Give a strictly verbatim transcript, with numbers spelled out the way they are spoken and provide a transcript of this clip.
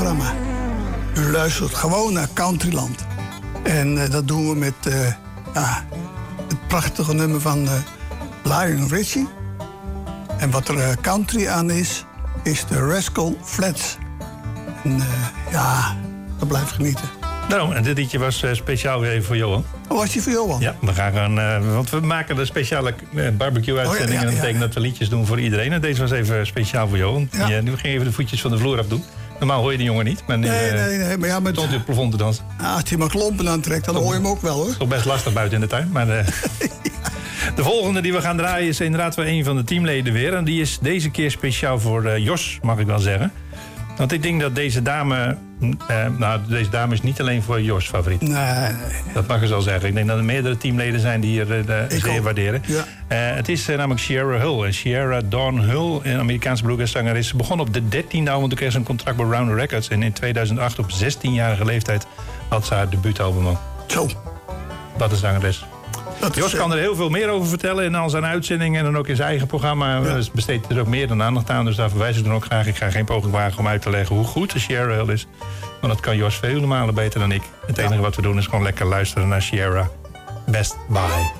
programma. U luistert gewoon naar Countryland. En uh, dat doen we met uh, ja, het prachtige nummer van uh, Lionel Richie. En wat er uh, country aan is, is de Rascal Flatts. En uh, ja, dat blijft genieten. Nou, en dit liedje was uh, speciaal weer even voor Johan. Oh, was die voor Johan? Ja, we gaan gaan, uh, want we maken een speciale uh, barbecue-uitzending. Oh, ja, ja, ja, en dat betekent ja. dat we liedjes doen voor iedereen. En deze was even speciaal voor Johan. Ja. Ja, nu ging even de voetjes van de vloer afdoen. Normaal hoor je die jongen niet. Maar nu, nee, uh, nee, nee. Maar ja, met... stond hij op het plafond te dansen. Ah, als hij maar klompen aantrekt, dan toch, hoor je hem ook wel, hoor. Toch best lastig buiten in de tuin. Maar uh, ja. De volgende die we gaan draaien is inderdaad weer een van de teamleden weer. En die is deze keer speciaal voor uh, Jos, mag ik wel zeggen. Want ik denk dat deze dame... Uh, nou, deze dame is niet alleen voor Jos favoriet. Nee, nee. Dat mag ik wel zeggen. Ik denk dat er meerdere teamleden zijn die hier uh, zeer waarderen. Ja. Uh, het is uh, namelijk Sierra Hull. En Sierra Dawn Hull, een Amerikaanse bluegrasszanger, is begon op de dertiende al, want toen kreeg ze een contract bij Rounder Records. En in tweeduizend acht, op zestienjarige leeftijd, had ze haar debuutalbum al. Zo. Wat een zangeres. Jos kan er heel veel meer over vertellen in al zijn uitzendingen en dan ook in zijn eigen programma. Ja. Besteedt er ook meer dan aandacht aan, dus daar verwijs ik dan ook graag. Ik ga geen poging wagen om uit te leggen hoe goed de Sierra Hill is. Want dat kan Jos vele malen beter dan ik. Het enige ja. wat we doen is gewoon lekker luisteren naar Sierra. Best Bye.